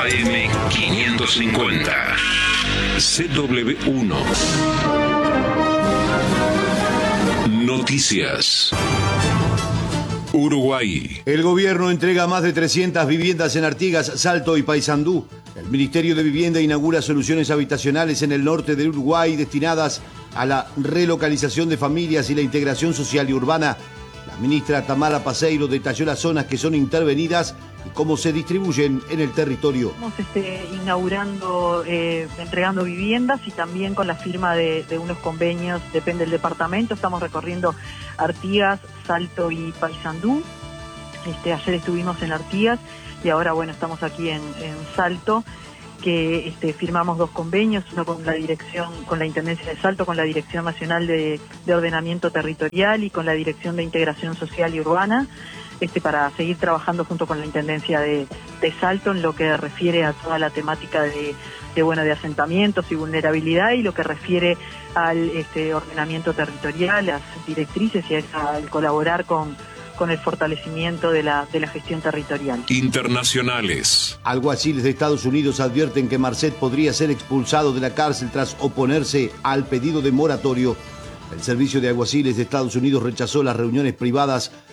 AM550. CW1. Noticias. Uruguay. El gobierno entrega más de 300 viviendas en Artigas, Salto y Paysandú. El Ministerio de Vivienda inaugura soluciones habitacionales en el norte del Uruguay destinadas a la relocalización de familias y la integración social y urbana. La ministra Tamara Paseiro detalló las zonas que son intervenidas y cómo se distribuyen en el territorio. Estamos inaugurando, entregando viviendas y también con la firma de unos convenios, depende del departamento. Estamos recorriendo Artigas, Salto y Paysandú. Ayer estuvimos en Artigas y ahora estamos aquí en Salto, que firmamos dos convenios, uno con la Intendencia de Salto, con la Dirección Nacional de Ordenamiento Territorial y con la Dirección de Integración Social y Urbana, para seguir trabajando junto con la Intendencia de Salto en lo que refiere a toda la temática de asentamientos y vulnerabilidad, y lo que refiere al ordenamiento territorial, las directrices y al colaborar con el fortalecimiento de la gestión territorial. Internacionales. Alguaciles de Estados Unidos advierten que Marcet podría ser expulsado de la cárcel tras oponerse al pedido de moratorio. El Servicio de Alguaciles de Estados Unidos rechazó las reuniones privadas